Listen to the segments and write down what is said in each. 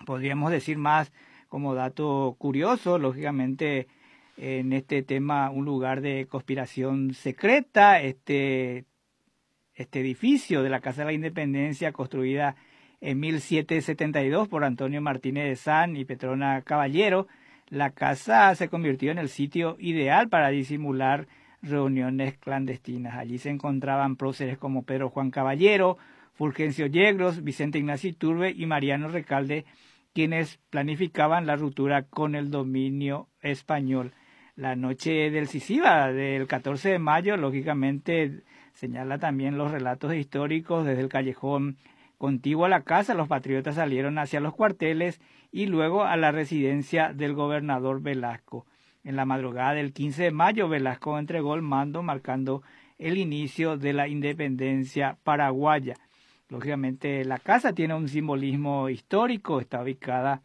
podríamos decir más como dato curioso, lógicamente en este tema un lugar de conspiración secreta, este edificio de la Casa de la Independencia construida en 1772 por Antonio Martínez de San y Petrona Caballero, la casa se convirtió en el sitio ideal para disimular reuniones clandestinas. Allí se encontraban próceres como Pedro Juan Caballero, Fulgencio Yegros, Vicente Ignacio Iturbe y Mariano Recalde, quienes planificaban la ruptura con el dominio español. La noche decisiva del 14 de mayo, lógicamente, señala también los relatos históricos. Desde el callejón contiguo a la casa, los patriotas salieron hacia los cuarteles y luego a la residencia del gobernador Velasco. En la madrugada del 15 de mayo, Velasco entregó el mando, marcando el inicio de la independencia paraguaya. Lógicamente, la casa tiene un simbolismo histórico, está ubicada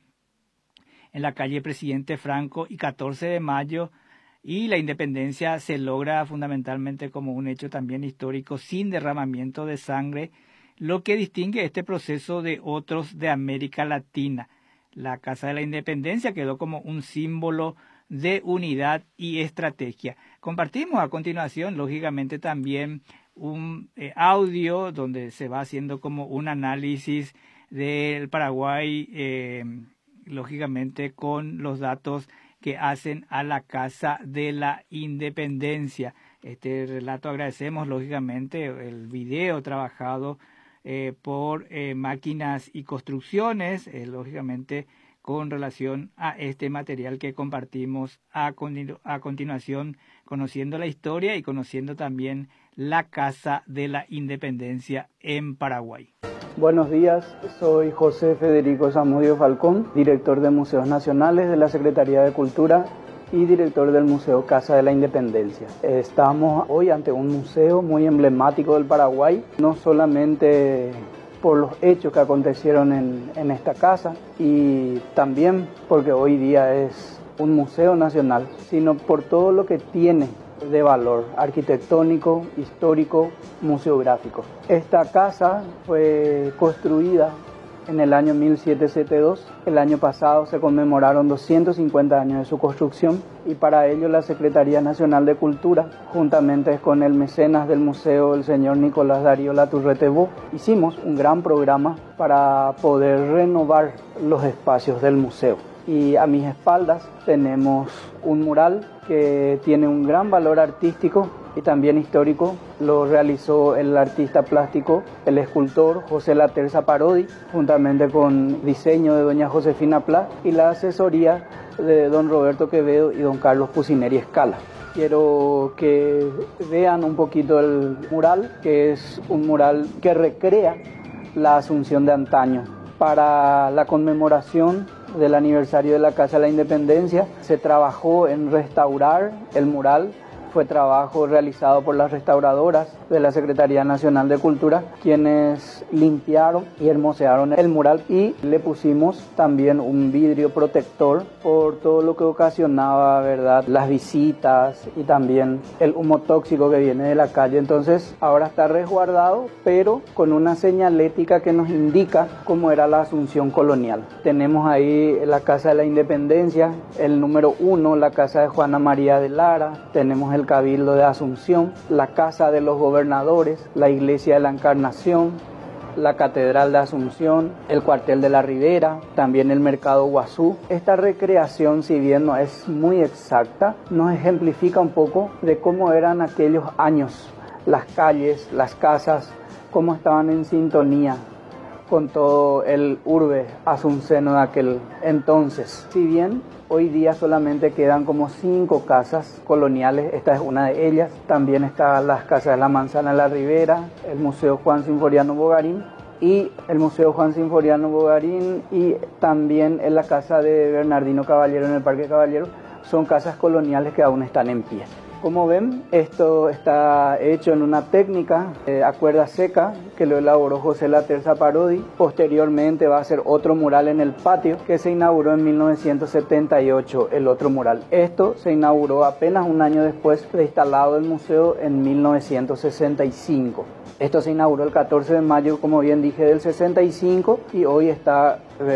en la calle Presidente Franco y 14 de mayo, y la independencia se logra fundamentalmente como un hecho también histórico sin derramamiento de sangre, lo que distingue este proceso de otros de América Latina. La Casa de la Independencia quedó como un símbolo de unidad y estrategia. Compartimos a continuación, lógicamente, también un audio donde se va haciendo como un análisis del Paraguay, lógicamente con los datos que hacen a la Casa de la Independencia. Este relato agradecemos, lógicamente, el video trabajado por Máquinas y Construcciones, lógicamente, con relación a este material que compartimos a continuación, conociendo la historia y conociendo también la Casa de la Independencia en Paraguay. Buenos días, soy José Federico Zamudio Falcón, director de Museos Nacionales de la Secretaría de Cultura y director del Museo Casa de la Independencia. Estamos hoy ante un museo muy emblemático del Paraguay, no solamente por los hechos que acontecieron en esta casa y también porque hoy día es un museo nacional, sino por todo lo que tiene de valor arquitectónico, histórico, museográfico. Esta casa fue construida en el año 1772. El año pasado se conmemoraron 250 años de su construcción y para ello la Secretaría Nacional de Cultura, juntamente con el mecenas del museo, el señor Nicolás Darío Laturrete Bo, hicimos un gran programa para poder renovar los espacios del museo. Y a mis espaldas tenemos un mural que tiene un gran valor artístico y también histórico. Lo realizó el artista plástico, el escultor José Laterza Parodi, juntamente con diseño de doña Josefina Pla y la asesoría de don Roberto Quevedo y don Carlos Pusineri Escala. Quiero que vean un poquito el mural, que es un mural que recrea la Asunción de antaño. Para la conmemoración del aniversario de la Casa de la Independencia se trabajó en restaurar el mural. Fue trabajo realizado por las restauradoras de la Secretaría Nacional de Cultura, quienes limpiaron y hermosearon el mural y le pusimos también un vidrio protector por todo lo que ocasionaba, ¿verdad?, las visitas y también el humo tóxico que viene de la calle. Entonces ahora está resguardado, pero con una señalética que nos indica cómo era la Asunción colonial. Tenemos ahí la Casa de la Independencia, el número 1, la Casa de Juana María de Lara, tenemos el Cabildo de Asunción, la Casa de los Gobernadores, la Iglesia de la Encarnación, la Catedral de Asunción, el Cuartel de la Ribera, también el Mercado Guazú. Esta recreación, si bien no es muy exacta, nos ejemplifica un poco de cómo eran aquellos años, las calles, las casas, cómo estaban en sintonía con todo el urbe asunceno de aquel entonces. Si bien hoy día solamente quedan como 5 casas coloniales, esta es una de ellas. También están las casas de la Manzana de la Ribera, el Museo Juan Sinforiano Bogarín y también en la casa de Bernardino Caballero en el Parque Caballero. Son casas coloniales que aún están en pie. Como ven, esto está hecho en una técnica a cuerda seca que lo elaboró José Laterza Parodi. Posteriormente va a ser otro mural en el patio que se inauguró en 1978, el otro mural. Esto se inauguró apenas un año después de instalado el museo en 1965. Esto se inauguró el 14 de mayo, como bien dije, del 65 y hoy está